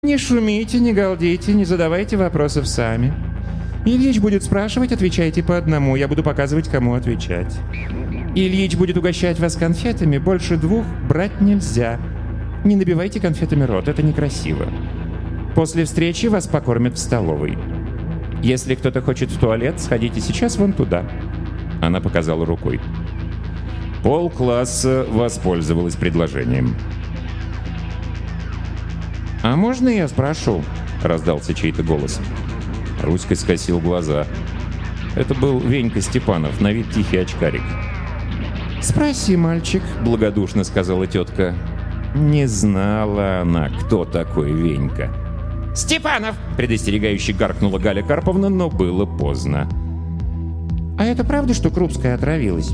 Не шумите, не галдите, не задавайте вопросов сами. Ильич будет спрашивать, отвечайте по одному, я буду показывать, кому отвечать. Ильич будет угощать вас конфетами, больше 2 брать нельзя. Не набивайте конфетами рот, это некрасиво. После встречи вас покормят в столовой. Если кто-то хочет в туалет, сходите сейчас вон туда. Она показала рукой. Полкласса воспользовалась предложением. «А можно я спрошу?» — раздался чей-то голос. Руська скосил глаза. Это был Венька Степанов, на вид тихий очкарик. «Спроси, мальчик», — благодушно сказала тетка. Не знала она, кто такой Венька. «Степанов!» — предостерегающе гаркнула Галя Карповна, но было поздно. «А это правда, что Крупская отравилась?»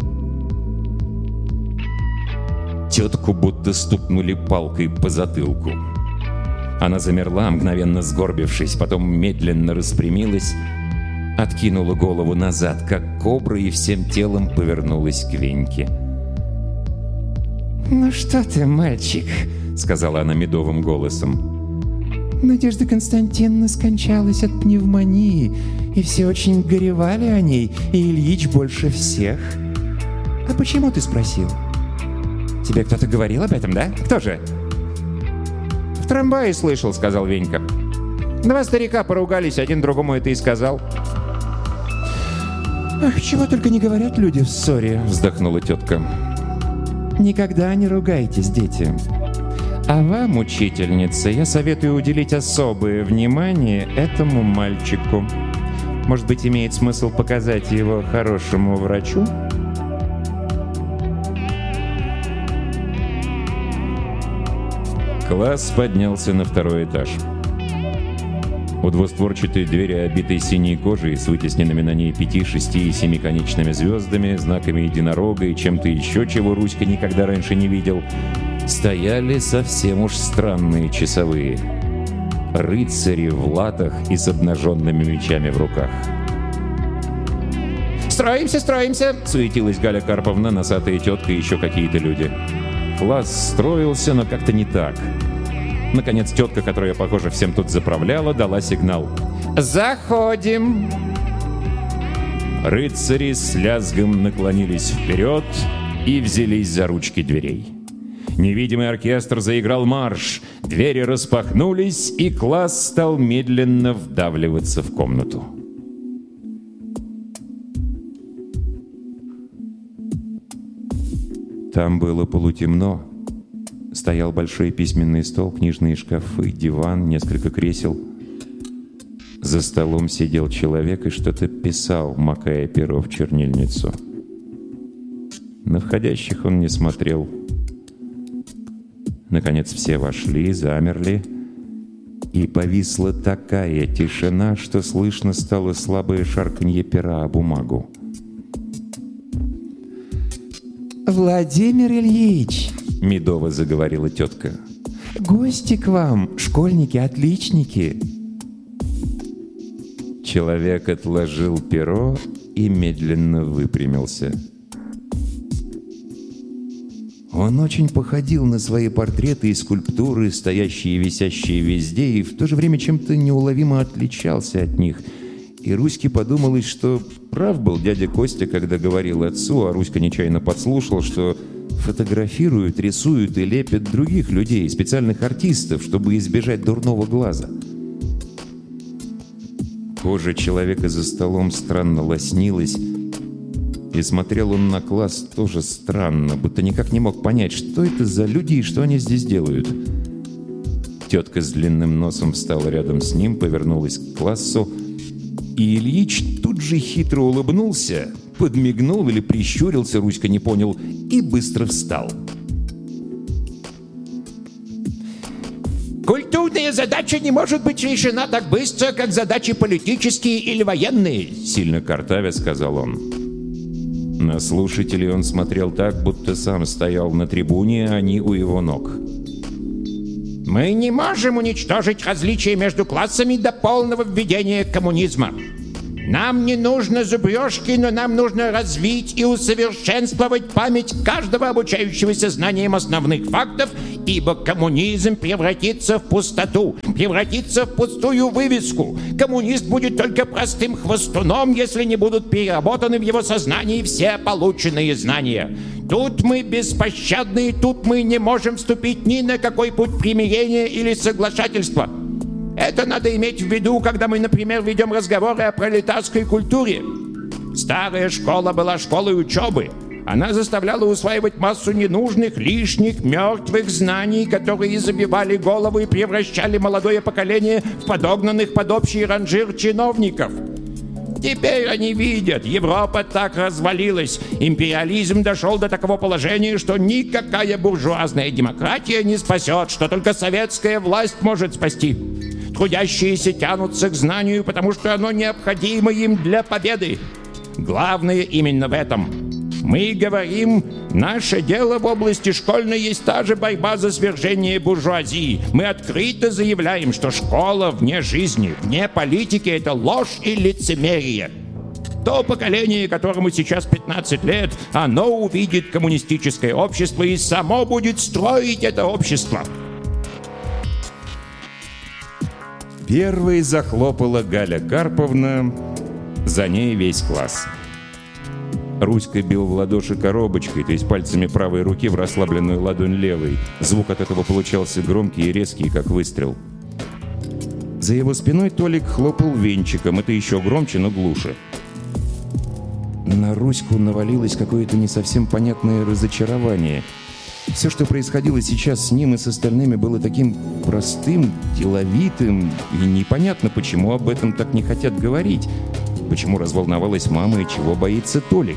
Тетку будто стукнули палкой по затылку. Она замерла, мгновенно сгорбившись, потом медленно распрямилась, откинула голову назад, как кобра, и всем телом повернулась к Веньке. «Ну что ты, мальчик?» — сказала она медовым голосом. «Надежда Константиновна скончалась от пневмонии, и все очень горевали о ней, и Ильич больше всех. А почему ты спросил? Тебе кто-то говорил об этом, да? Кто же?» «В трамвае слышал», — сказал Венька. 2 старика поругались, один другому это и сказал. «Ах, чего только не говорят люди в ссоре», — вздохнула тетка. «Никогда не ругайтесь, дети. А вам, учительница, я советую уделить особое внимание этому мальчику. Может быть, имеет смысл показать его хорошему врачу?» Класс поднялся на 2-й этаж. У двустворчатой двери, обитой синей кожей, с вытесненными на ней 5, 6 и 7-конечными звездами, знаками единорога и чем-то еще, чего Руська никогда раньше не видел, стояли совсем уж странные часовые. Рыцари в латах и с обнаженными мечами в руках. «Строимся, строимся!» — суетилась Галя Карповна, носатая тетка и еще какие-то люди. Класс строился, но как-то не так. Наконец, тетка, которая, похоже, всем тут заправляла, дала сигнал. «Заходим!» Рыцари с лязгом наклонились вперед и взялись за ручки дверей. Невидимый оркестр заиграл марш, двери распахнулись, и класс стал медленно вдавливаться в комнату. Там было полутемно. Стоял большой письменный стол, книжные шкафы, диван, несколько кресел. За столом сидел человек и что-то писал, макая перо в чернильницу. На входящих он не смотрел. Наконец все вошли, замерли, и повисла такая тишина, что слышно стало слабое шарканье пера о бумагу. «Владимир Ильич!» — медово заговорила тетка. «Гости к вам, школьники-отличники!» Человек отложил перо и медленно выпрямился. Он очень походил на свои портреты и скульптуры, стоящие и висящие везде, и в то же время чем-то неуловимо отличался от них. И Руське подумалось, что прав был дядя Костя, когда говорил отцу, а Руська нечаянно подслушал, что фотографируют, рисуют и лепят других людей, специальных артистов, чтобы избежать дурного глаза. Кожа человека за столом странно лоснилась, и смотрел он на класс тоже странно, будто никак не мог понять, что это за люди и что они здесь делают. Тетка с длинным носом встала рядом с ним, повернулась к классу, и Ильич тут же хитро улыбнулся, подмигнул или прищурился, Руська не понял, и быстро встал. «Культурная задача не может быть решена так быстро, как задачи политические или военные», — сильно картавя сказал он. На слушателей он смотрел так, будто сам стоял на трибуне, а они у его ног. «Мы не можем уничтожить различия между классами до полного введения коммунизма. Нам не нужно зубрежки, но нам нужно развить и усовершенствовать память каждого обучающегося знанием основных фактов ибо коммунизм превратится в пустоту, превратится в пустую вывеску. Коммунист будет только простым хвостуном, если не будут переработаны в его сознании все полученные знания. Тут мы беспощадны, тут мы не можем вступить ни на какой путь примирения или соглашательства. Это надо иметь в виду, когда мы, например, ведем разговоры о пролетарской культуре. Старая школа была школой учебы. Она заставляла усваивать массу ненужных, лишних, мертвых знаний, которые забивали голову и превращали молодое поколение в подогнанных под общий ранжир чиновников. Теперь они видят, Европа так развалилась, империализм дошел до такого положения, что никакая буржуазная демократия не спасет, что только советская власть может спасти. Трудящиеся тянутся к знанию, потому что оно необходимо им для победы. Главное именно в этом. Мы говорим, наше дело в области школьной есть та же борьба за свержение буржуазии. Мы открыто заявляем, что школа вне жизни, вне политики – это ложь и лицемерие. То поколение, которому сейчас 15 лет, оно увидит коммунистическое общество и само будет строить это общество. Первой захлопала Галя Карповна, за ней весь класс. Руська бил в ладоши коробочкой, то есть пальцами правой руки в расслабленную ладонь левой. Звук от этого получался громкий и резкий, как выстрел. За его спиной Толик хлопал венчиком, это еще громче, но глуше. На Руську навалилось какое-то не совсем понятное разочарование. Все, что происходило сейчас с ним и с остальными, было таким простым, деловитым, и непонятно, почему об этом так не хотят говорить. Почему разволновалась мама и чего боится Толик?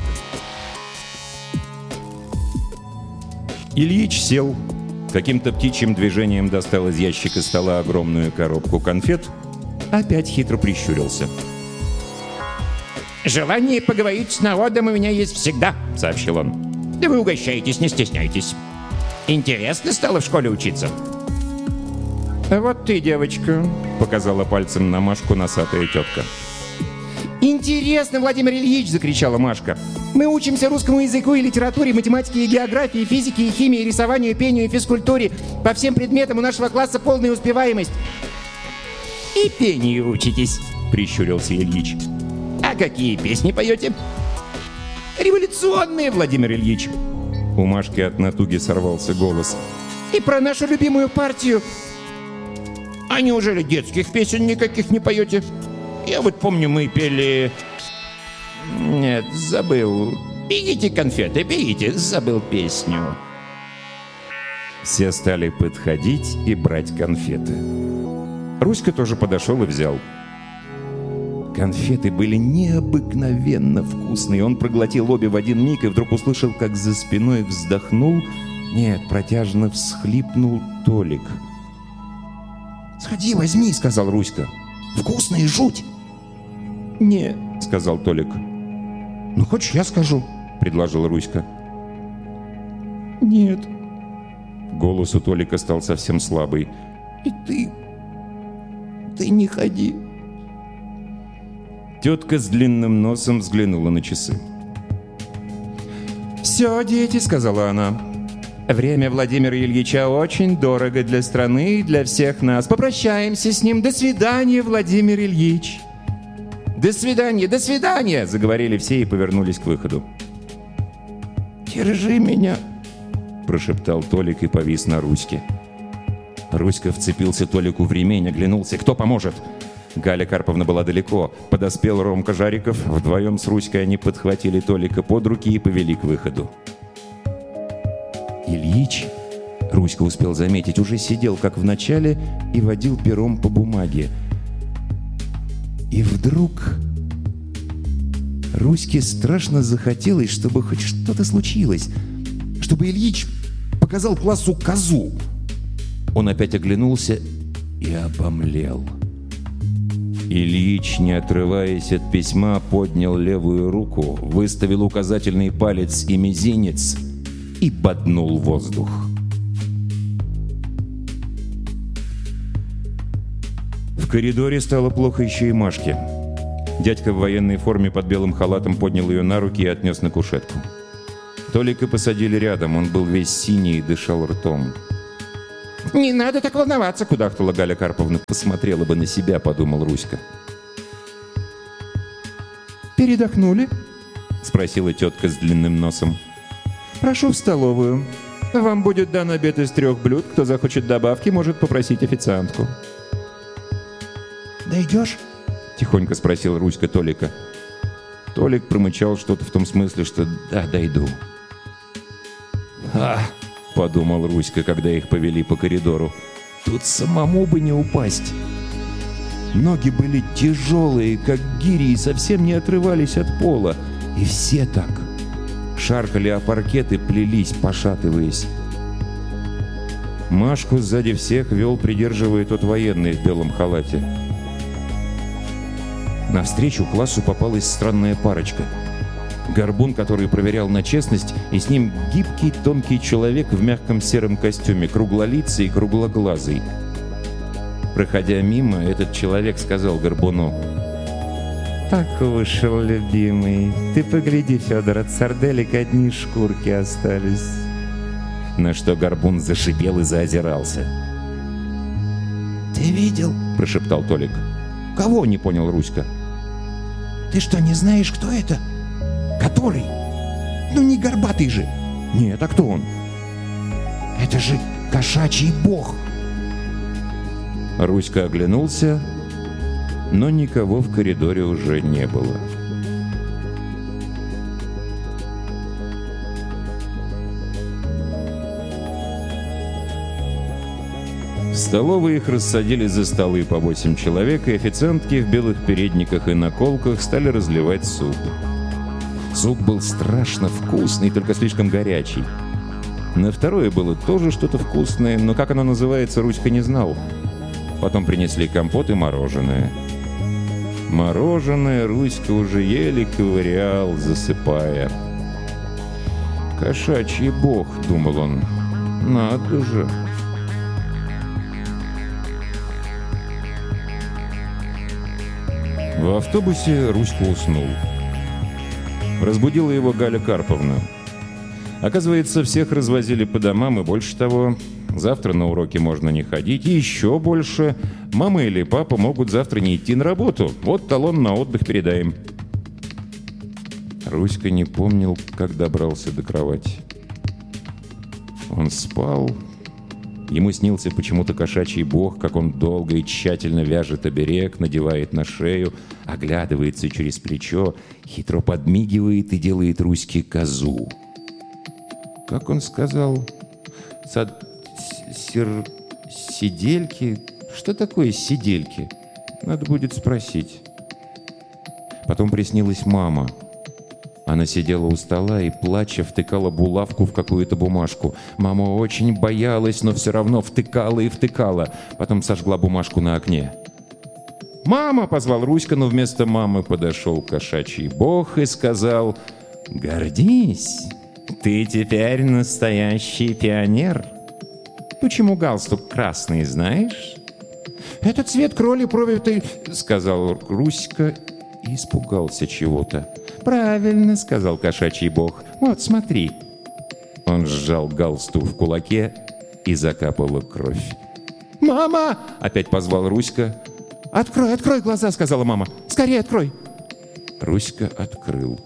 Ильич сел, каким-то птичьим движением достал из ящика стола огромную коробку конфет, опять хитро прищурился. «Желание поговорить с народом у меня есть всегда», — сообщил он. «Да вы угощаетесь, не стесняйтесь. Интересно стало в школе учиться?» «Вот ты, девочка», — показала пальцем на Машку носатая тетка. «Интересно, Владимир Ильич!» — закричала Машка. «Мы учимся русскому языку и литературе, математике и географии, физике и химии, рисованию, пению и физкультуре. По всем предметам у нашего класса полная успеваемость». «И пению учитесь», — прищурился Ильич. «А какие песни поете?» «Революционные, Владимир Ильич!» У Машки от натуги сорвался голос. «И про нашу любимую партию». «А неужели детских песен никаких не поете? Я вот помню, мы пели... Нет, забыл. Берите конфеты, берите, забыл песню». Все стали подходить и брать конфеты. Руська тоже подошел и взял. Конфеты были необыкновенно вкусные. Он проглотил обе в один миг и вдруг услышал, как за спиной вздохнул, нет, протяжно всхлипнул Толик. «Сходи, возьми», — сказал Руська. «Вкусные жуть». «Не», — сказал Толик. «Ну, хочешь, я скажу», — предложил Руська. «Нет». Голос у Толика стал совсем слабый. «И ты не ходи». Тетка с длинным носом взглянула на часы. «Все, дети», — сказала она. «Время Владимира Ильича очень дорого для страны и для всех нас. Попрощаемся с ним. До свидания, Владимир Ильич». «До свидания», — заговорили все и повернулись к выходу. «Держи меня», — прошептал Толик и повис на Руське. Руська вцепился Толику в ремень, оглянулся. «Кто поможет?» Галя Карповна была далеко. Подоспел Ромка Жариков. Вдвоем с Руськой они подхватили Толика под руки и повели к выходу. Ильич, Руська успел заметить, уже сидел, как в начале, и водил пером по бумаге. И вдруг Руське страшно захотелось, чтобы хоть что-то случилось, чтобы Ильич показал классу козу. Он опять оглянулся и обомлел. Ильич, не отрываясь от письма, поднял левую руку, выставил указательный палец и мизинец и боднул воздух. В коридоре стало плохо еще и Машке. Дядька в военной форме под белым халатом поднял ее на руки и отнес на кушетку. Толика посадили рядом, он был весь синий и дышал ртом. Не надо так волноваться. Кудахтала Галя Карповна. Посмотрела бы на себя, подумал Руська. Передохнули? Спросила тетка с длинным носом. Прошу в столовую. Вам будет дан обед из 3 блюд. Кто захочет добавки, может попросить официантку. Дойдешь? Тихонько спросил Руська Толика. Толик промычал что-то в том смысле, что да, дойду. Подумал Руська, когда их повели по коридору. Тут самому бы не упасть. Ноги были тяжелые, как гири, и совсем не отрывались от пола. И все так. Шаркали о паркет и плелись, пошатываясь. Машку сзади всех вел, придерживая тот военный в белом халате. Навстречу классу попалась странная парочка. Горбун, который проверял на честность, и с ним гибкий, тонкий человек в мягком сером костюме, круглолицый и круглоглазый. Проходя мимо, этот человек сказал Горбуну: «Покушал, любимый. Ты погляди, Федор, от сарделек одни шкурки остались». На что Горбун зашипел и заозирался. «Ты видел?» – прошептал Толик. «Кого?» – не понял Руська. «Ты что, не знаешь, кто это?» «Который? Ну не горбатый же!» «Нет, а кто он?» «Это же кошачий бог!» Руська оглянулся, но никого в коридоре уже не было. В столовой их рассадили за столы по 8 человек, и официантки в белых передниках и наколках стали разливать суп. Суп был страшно вкусный, только слишком горячий. На второе было тоже что-то вкусное, но как оно называется, Руська не знал. Потом принесли компот и мороженое. Мороженое Руська уже еле ковырял, засыпая. «Кошачий бог», — думал он, — «надо же». В автобусе Руська уснул. Разбудила его Галя Карповна. Оказывается, всех развозили по домам, и больше того, завтра на уроки можно не ходить, и еще больше, мама или папа могут завтра не идти на работу. Вот талон на отдых передаем. Руська не помнил, как добрался до кровати. Он спал. Ему снился почему-то кошачий бог, как он долго и тщательно вяжет оберег, надевает на шею, оглядывается через плечо, хитро подмигивает и делает Руське козу. Как он сказал? Сидельки? Что такое сидельки? Надо будет спросить. Потом приснилась мама. Она сидела у стола и, плача, втыкала булавку в какую-то бумажку. Мама очень боялась, но все равно втыкала и втыкала. Потом сожгла бумажку на окне. «Мама!» — позвал Руська, но вместо мамы подошел кошачий бог и сказал: «Гордись, ты теперь настоящий пионер. Почему галстук красный, знаешь?» «Это цвет кроли провитый», — сказал Руська и испугался чего-то. «Правильно», — сказал кошачий бог. «Вот, смотри». Он сжал галстук в кулаке, и закапала кровь. «Мама!» — опять позвал Руська. «Открой, открой глаза», — сказала мама. «Скорее открой». Руська открыл.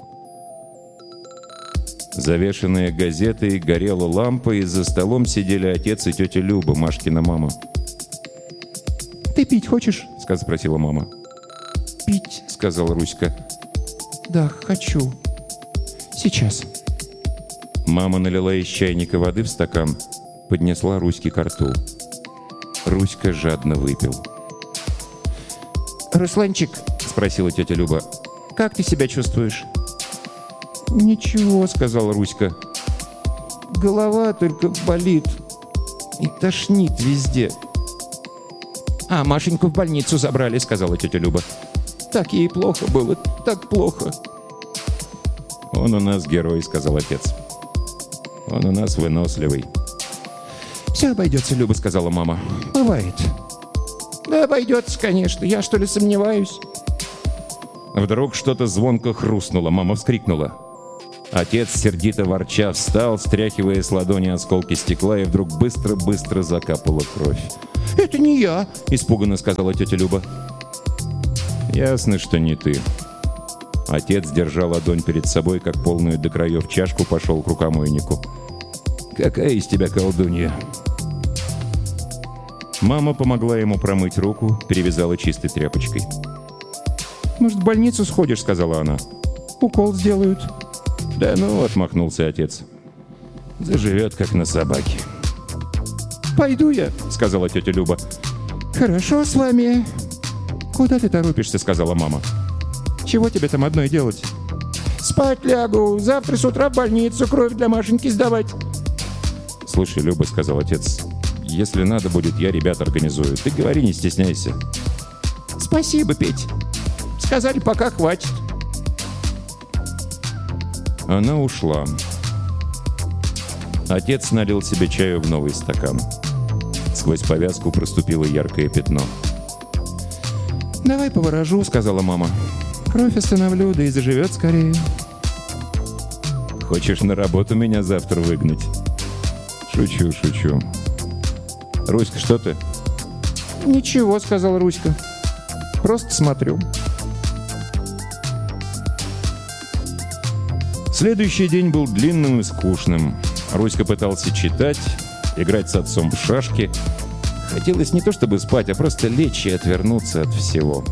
Завешенная газетой горела лампа, и за столом сидели отец и тетя Люба, Машкина мама. «Ты пить хочешь?» — спросила мама. «Пить», — сказал Руська. «Да, хочу. Сейчас». Мама налила из чайника воды в стакан, поднесла Руське ко рту. Руська жадно выпил. «Русланчик», — спросила тетя Люба, — «как ты себя чувствуешь?» «Ничего», — сказал Руська. «Голова только болит и тошнит везде». «А Машеньку в больницу забрали», — сказала тетя Люба. «Так ей плохо было, так плохо». «Он у нас герой», — сказал отец. «Он у нас выносливый». «Все обойдется, Люба», — сказала мама. «Бывает». «Да обойдется, конечно. Я, что ли, сомневаюсь?» Вдруг что-то звонко хрустнуло. Мама вскрикнула. Отец, сердито ворча, встал, стряхивая с ладони осколки стекла, и вдруг быстро-быстро закапала кровь. «Это не я!» — испуганно сказала тетя Люба. «Ясно, что не ты». Отец, держа ладонь перед собой, как полную до краев чашку, пошел к рукомойнику. «Какая из тебя колдунья?» Мама помогла ему промыть руку, перевязала чистой тряпочкой. «Может, в больницу сходишь?» — сказала она. «Укол сделают». «Да ну», — отмахнулся отец. «Заживет, как на собаке». «Пойду я», — сказала тетя Люба. «Хорошо с вами». «Куда ты торопишься?» — сказала мама. «Чего тебе там одной делать?» «Спать лягу. Завтра с утра в больницу кровь для Машеньки сдавать». «Слушай, Люба», — сказал отец, — «если надо будет, я ребят организую. Ты говори, не стесняйся». «Спасибо, Петь. Сказали, пока хватит». Она ушла. Отец налил себе чаю в новый стакан. Сквозь повязку проступило яркое пятно. «Давай поворожу», — сказала мама. «Кровь остановлю, да и заживет скорее». «Хочешь на работу меня завтра выгнать?» «Шучу, шучу». «Руська, что ты?» «Ничего», — сказал Руська. «Просто смотрю». Следующий день был длинным и скучным. Руська пытался читать, играть с отцом в шашки. Хотелось не то чтобы спать, а просто лечь и отвернуться от всего.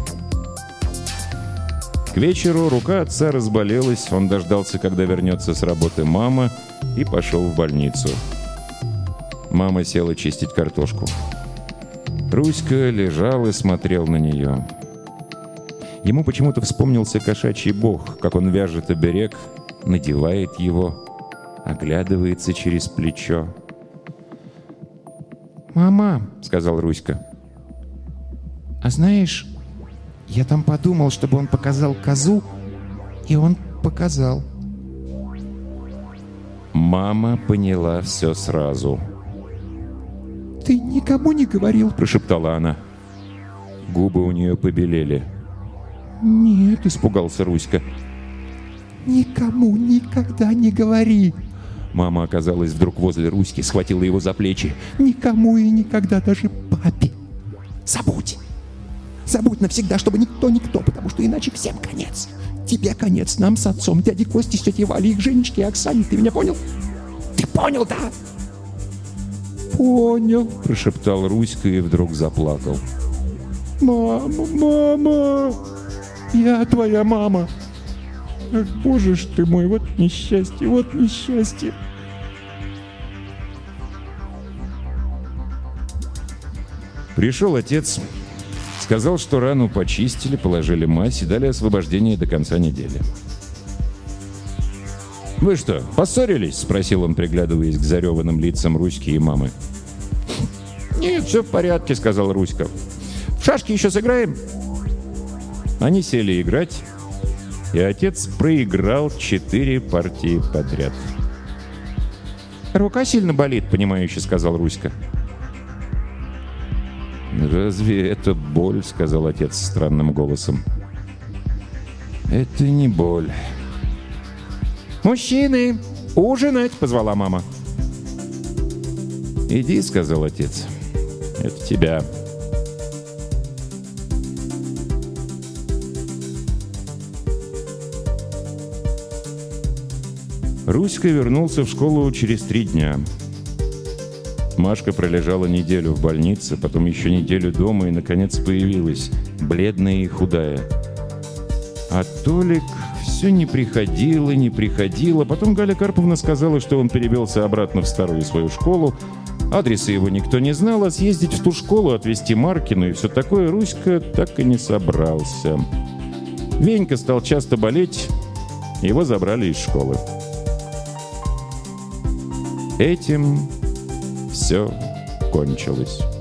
К вечеру рука отца разболелась, он дождался, когда вернется с работы мама, и пошел в больницу. Мама села чистить картошку. Руська лежал и смотрел на нее. Ему почему-то вспомнился кошачий бог, как он вяжет оберег, надевает его, оглядывается через плечо. «Мама», — сказал Руська. «а знаешь, я там подумал, чтобы он показал козу, и он показал». Мама поняла все сразу. «Ты никому не говорил?» — прошептала она. Губы у нее побелели. «Нет», — испугался Руська. «Никому никогда не говори». Мама оказалась вдруг возле Руськи, схватила его за плечи. «Никому и никогда, даже папе. Забудь. Забудь навсегда, чтобы никто, потому что иначе всем конец. Тебе конец, нам с отцом, дяде Косте, с тетей Валей, их Женечке и Оксане. Ты меня понял? Ты понял, да?» «Понял», — прошептал Руська и вдруг заплакал. «Мама, я твоя мама. Ах, боже ж ты мой, вот несчастье, вот несчастье». Пришел отец, сказал, что рану почистили, положили мазь и дали освобождение до конца недели. «Вы что, поссорились?» — спросил он, приглядываясь к зареванным лицам Руськи и мамы. «Нет, все в порядке», — сказал Руська. «В шашки еще сыграем?» Они сели играть, и отец проиграл 4 партии подряд. «Рука сильно болит», — понимающе сказал Руська. «Разве это боль?» — сказал отец странным голосом. «Это не боль». «Мужчины, ужинать!» — позвала мама. «Иди», — сказал отец. «Это тебя». Руська вернулся в школу через 3 дня. Машка пролежала неделю в больнице, потом еще неделю дома и, наконец, появилась, бледная и худая. А Толик все не приходил и не приходил, а потом Галя Карповна сказала, что он перевелся обратно в старую свою школу. Адреса его никто не знал, а съездить в ту школу, отвезти Маркину и все такое Руська так и не собрался. Венька стал часто болеть, его забрали из школы. Этим все кончилось.